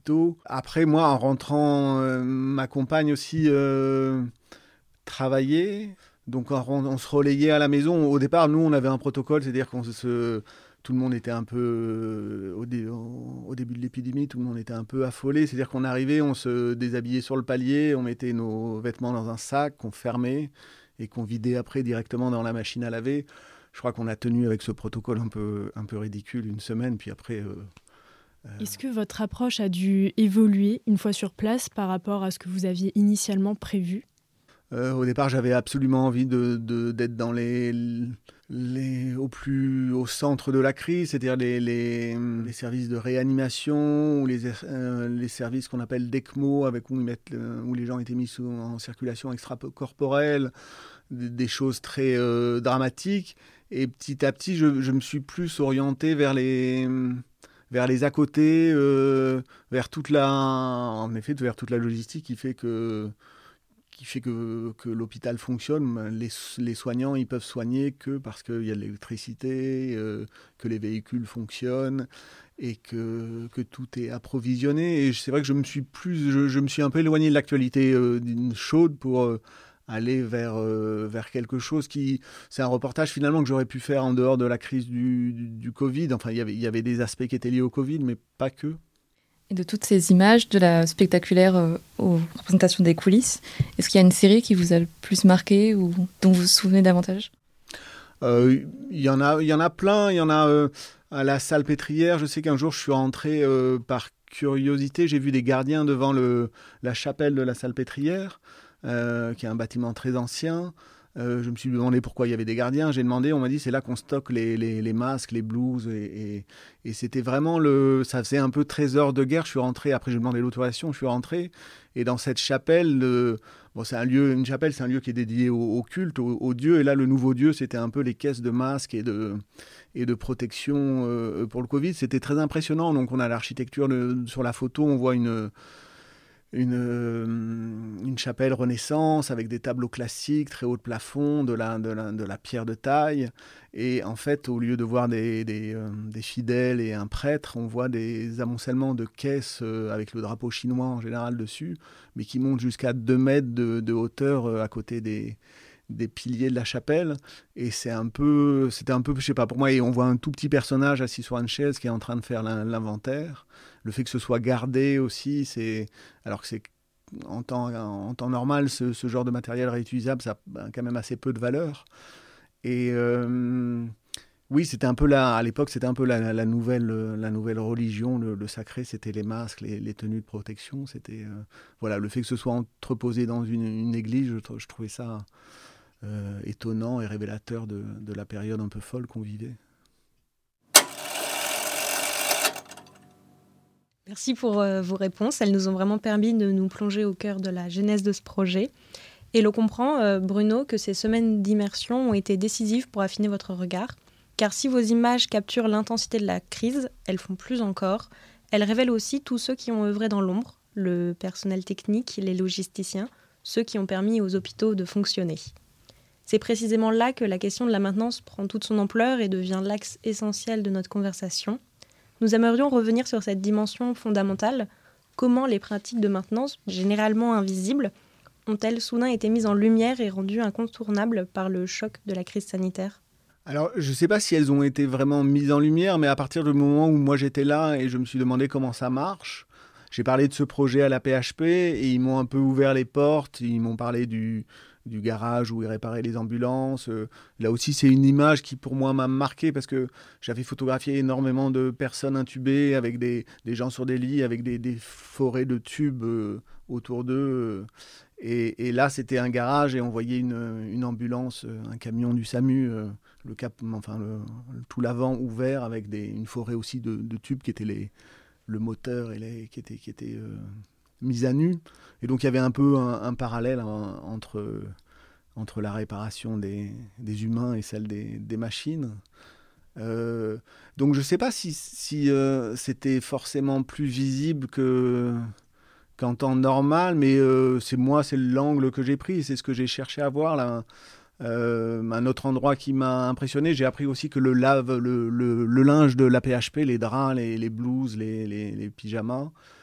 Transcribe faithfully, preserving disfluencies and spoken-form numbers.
hôpitaux. Après, moi, en rentrant, euh, ma compagne aussi euh, travaillait. Donc, on, on se relayait à la maison. Au départ, nous, on avait un protocole, c'est-à-dire qu'on se... se- tout le monde était un peu, euh, au, dé- au- au début de l'épidémie, tout le monde était un peu affolé. C'est-à-dire qu'on arrivait, on se déshabillait sur le palier, on mettait nos vêtements dans un sac qu'on fermait et qu'on vidait après directement dans la machine à laver. Je crois qu'on a tenu avec ce protocole un peu, un peu ridicule une semaine, puis après... euh, euh, Est-ce que votre approche a dû évoluer une fois sur place par rapport à ce que vous aviez initialement prévu ? Euh, au départ, j'avais absolument envie de, de- d'être dans les, les, au plus au centre de la crise, c'est-à-dire les, les, les services de réanimation ou les, euh, les services qu'on appelle d'ECMO, avec où, ils mettent le- où les gens étaient mis sous, en circulation extracorporelle, des, des choses très euh, dramatiques. Et petit à petit, je, je me suis plus orienté vers les vers les à côté, euh, vers toute la, en effet, vers toute la logistique qui fait que qui fait que, que l'hôpital fonctionne. Les, les soignants, ils peuvent soigner que parce qu'il y a de l'électricité, euh, que les véhicules fonctionnent et que, que tout est approvisionné. Et c'est vrai que je me suis, plus, je, je me suis un peu éloigné de l'actualité euh, chaude pour euh, aller vers, euh, vers quelque chose qui... C'est un reportage finalement que j'aurais pu faire en dehors de la crise du, du, du Covid. Enfin, il y avait, il y avait des aspects qui étaient liés au Covid, mais pas que. Et de toutes ces images, de la spectaculaire euh, aux représentations des coulisses, est-ce qu'il y a une série qui vous a le plus marqué ou dont vous vous souvenez davantage ? Euh, Il y en a, il y en a plein. Il y en a euh, à la Salpêtrière. Je sais qu'un jour, je suis rentré euh, par curiosité. J'ai vu des gardiens devant le, la chapelle de la Salpêtrière, euh, qui est un bâtiment très ancien. Euh, je me suis demandé pourquoi il y avait des gardiens. J'ai demandé, on m'a dit c'est là qu'on stocke les, les, les masques, les blouses. Et, et, et c'était vraiment le. Ça faisait un peu trésor de guerre. Je suis rentré, après j'ai demandé l'autorisation, je suis rentré. Et dans cette chapelle, le, bon, c'est un lieu, une chapelle, c'est un lieu qui est dédié au, au culte, au, au dieu. Et là, le nouveau dieu, c'était un peu les caisses de masques et de, et de protection euh, pour le Covid. C'était très impressionnant. Donc on a l'architecture de, sur la photo, on voit une. Une, euh, une chapelle Renaissance avec des tableaux classiques, très haut de plafond, de la, de, la, de la pierre de taille. Et en fait, au lieu de voir des, des, euh, des fidèles et un prêtre, on voit des amoncellements de caisses euh, avec le drapeau chinois en général dessus, mais qui montent jusqu'à deux mètres de, de hauteur euh, à côté des, des piliers de la chapelle. Et c'est un peu, c'était un peu, je sais pas, pour moi, et on voit un tout petit personnage assis sur une chaise qui est en train de faire l'inventaire. Le fait que ce soit gardé aussi, c'est alors que c'est en temps, en temps normal, ce, ce genre de matériel réutilisable, ça a quand même assez peu de valeur. Et euh, oui, c'était un peu la, à l'époque, c'était un peu la, la, nouvelle, la nouvelle religion, le, le sacré, c'était les masques, les, les tenues de protection. C'était euh, voilà, le fait que ce soit entreposé dans une, une église, je, je trouvais ça euh, étonnant et révélateur de, de la période un peu folle qu'on vivait. Merci pour euh, vos réponses. Elles nous ont vraiment permis de nous plonger au cœur de la genèse de ce projet. Et l'on comprend, euh, Bruno, que ces semaines d'immersion ont été décisives pour affiner votre regard. Car si vos images capturent l'intensité de la crise, elles font plus encore. Elles révèlent aussi tous ceux qui ont œuvré dans l'ombre, le personnel technique, les logisticiens, ceux qui ont permis aux hôpitaux de fonctionner. C'est précisément là que la question de la maintenance prend toute son ampleur et devient l'axe essentiel de notre conversation. Nous aimerions revenir sur cette dimension fondamentale. Comment les pratiques de maintenance, généralement invisibles, ont-elles soudain été mises en lumière et rendues incontournables par le choc de la crise sanitaire ? Alors, je ne sais pas si elles ont été vraiment mises en lumière, mais à partir du moment où moi j'étais là et je me suis demandé comment ça marche, j'ai parlé de ce projet à la P H P et ils m'ont un peu ouvert les portes, ils m'ont parlé du... du garage où ils réparaient les ambulances. Euh, là aussi, c'est une image qui, pour moi, m'a marqué parce que j'avais photographié énormément de personnes intubées avec des, des gens sur des lits, avec des, des forêts de tubes euh, autour d'eux. Et, et là, c'était un garage et on voyait une, une ambulance, un camion du SAMU, euh, le cap, enfin, le, tout l'avant ouvert avec des, une forêt aussi de, de tubes qui étaient les, le moteur et les, qui étaient... Qui étaient euh, mise à nu. Et donc il y avait un peu un, un parallèle hein, entre, entre la réparation des, des humains et celle des, des machines. Euh, donc je ne sais pas si, si euh, c'était forcément plus visible que, qu'en temps normal, mais euh, c'est moi, c'est l'angle que j'ai pris, c'est ce que j'ai cherché à voir là. Euh, un autre endroit qui m'a impressionné, j'ai appris aussi que le lave, le, le, le linge de l'A P H P, les draps, les, les blouses, les, les, les pyjamas,